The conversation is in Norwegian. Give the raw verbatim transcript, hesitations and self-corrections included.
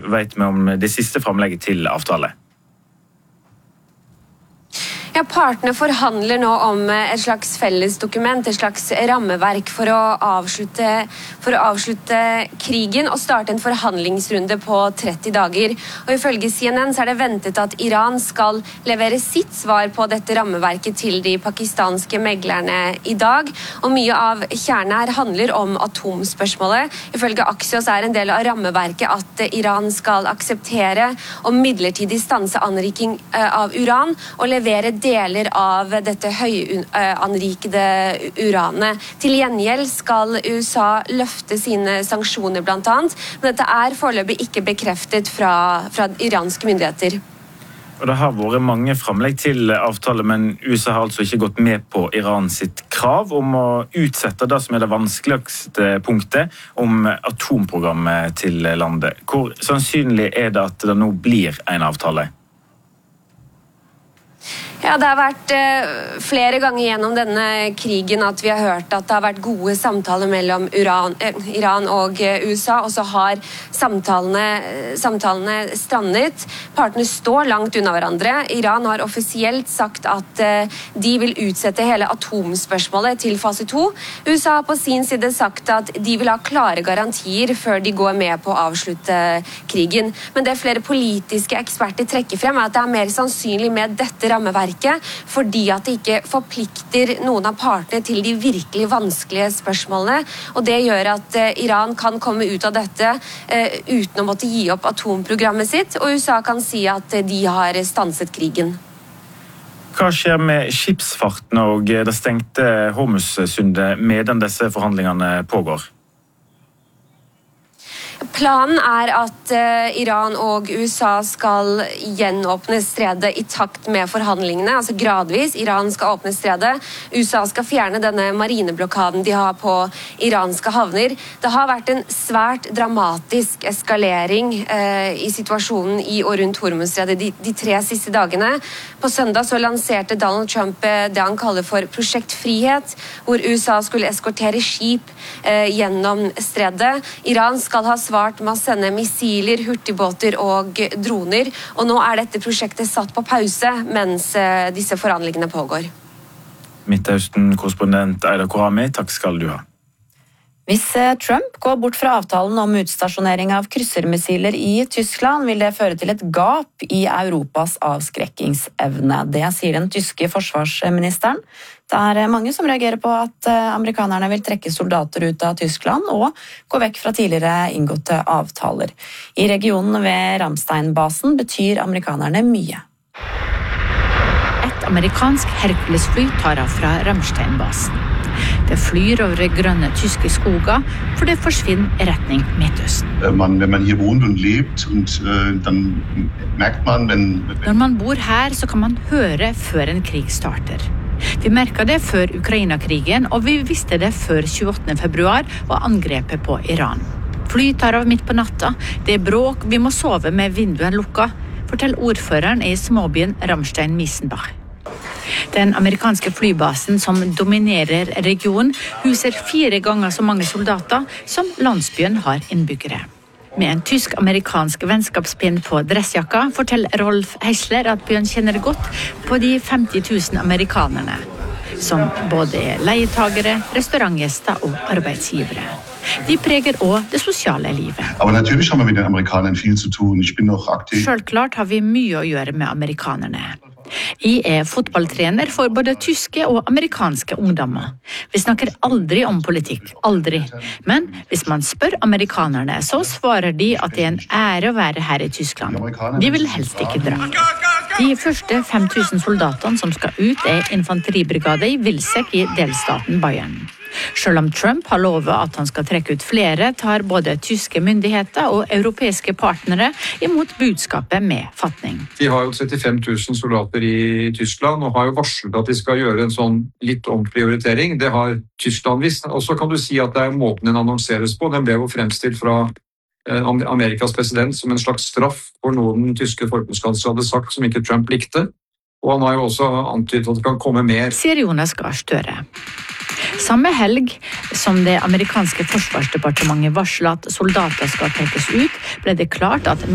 vet vi om det siste fremlegget til avtale? Ja, partene forhandler nå om et slags felles dokument, et slags rammeverk for å avslutte, for å avslutte krigen og starte en forhandlingsrunde på tretti dager. Og ifølge C N N så er det ventet at Iran skal levere sitt svar på dette rammeverket til de pakistanske meglerne i dag. Og mye av kjernen her handler om atomspørsmålet. Ifølge Axios er en del av rammeverket at Iran skal akseptere og midlertidig stanse anriking av uran og levere deler av dette høyanrikede uranet. Til gjengjeld skal U S A løfte sine sanksjoner blant annet, men dette er foreløpig ikke bekreftet fra, fra iranske myndigheter. Og det har vært mange fremlegg til avtale, men U S A har altså ikke gått med på Iran sitt krav om å utsette det som er det vanskeligste punktet om atomprogrammet til landet. Hvor sannsynlig er det at det nå blir en avtale? Ja, det har vært eh, flere ganger gjennom denne krigen at vi har hørt at det har vært gode samtaler mellom Iran, eh, Iran og eh, U S A, og så har samtalene, samtalene strandet. Partene står langt unna hverandre. Iran har offisielt sagt at eh, de vil utsette hele atomspørsmålet til fase to. U S A har på sin side sagt at de vil ha klare garantier før de går med på å avslutte krigen. Men det flere politiske eksperter trekker frem er at det er mer sannsynlig med dette rammeverket fordi at det ikke forplikter noen av partene til de virkelig vanskelige spørsmålene, og det gjør at eh, Iran kan komme ut av dette eh, uten å måtte gi opp atomprogrammet sitt, og U S A kan si at eh, de har stanset krigen. Hva skjer med skipsfarten og det stengte Hormuzsundet medan disse forhandlingene pågår? Planen er at uh, Iran og U S A skal gjenåpne stredet i takt med forhandlingene, altså gradvis. Iran skal åpne stredet, U S A skal fjerne denne marineblokaden de har på iranske havner. Det har vært en svært dramatisk eskalering uh, i situasjonen i og rundt Hormuzstredet de, de tre siste dagene. På søndag så lanserte Donald Trump uh, det han kaller for Prosjekt Frihet, hvor U S A skulle eskortere skip uh, gjennom stredet. Iran skal ha svart med å sende missiler, hurtigbåter og droner, og nå er dette prosjektet satt på pause mens disse forhandlingene pågår. Midtøsten-korrespondent Aida Korami, takk skal du ha. Hvis Trump går bort fra avtalen om utstasjonering av kryssermissiler i Tyskland, vil det føre til et gap i Europas avskrekkingsevne. Det sier den tyske forsvarsministeren. Det er mange som reagerer på at amerikanerne vil trekke soldater ut av Tyskland og gå vekk fra tidligere inngåtte avtaler. I regionen ved Ramstein-basen betyr amerikanerne mye. Et amerikansk Hercules-fly tar av fra Ramstein-basen. Det flyr over grønne tyske skoger, for det forsvinner i retning Midtøsten. Man, wenn man hier wohnt und lebt, und, uh, dann merkt man, wenn... Når man bor her, så kan man høre før en krig starter. Vi merket det før Ukraina-krigen, og vi visste det før tjueåttende februar og angrepet på Iran. Fly tar av midt på natta, det er bråk, vi må sove med vinduet lukka, forteller ordføreren i småbyen Ramstein-Miesenbach. Den amerikanske flybasen som dominerer regionen huser fire ganger så mange soldater som landsbyen har innbyggere. Med en tysk-amerikansk vennskapspinn på dressjakka forteller Rolf Heisler at byen kjenner godt på de femti tusen amerikanerne, som både er leietagere, restaurantgjester og arbeidsgivere. De preger også det sosiale livet. Aber natürlich haben wir mit den Amerikanern viel zu tun. Ich bin noch aktiv. Selvklart har vi mye å gjøre med amerikanerne. Jeg er fotballtrener for både tyske og amerikanske ungdommer. Vi snakker aldri om politikk, aldri. Men hvis man spør amerikanerne, så svarer de at det er en ære å være her i Tyskland. De vil helst ikke dra. De første fem tusen soldatene som skal ut er infanteribrigade i Vilseck i delstaten Bayern. Selv om Trump har lovet at han skal trekke ut flere, tar både tyske myndigheter og europeiske partnere imot budskapet med fatning. De har jo trettifem tusen soldater i Tyskland og har jo varslet at de skal gjøre en sånn litt omprioritering. Det har Tyskland visst. Og så kan du si at det er måten den annonseres på. Den ble jo fremstilt fra Amerikas president som en slags straff for noe den tyske forbundskansler hadde sagt som ikke Trump likte. Og han har jo også antydet at det kan komme mer. Sier Jonas Gahr Støre. Samme helg som det amerikanske forsvarsdepartementet varslet at soldater skal trekkes ut, ble det klart at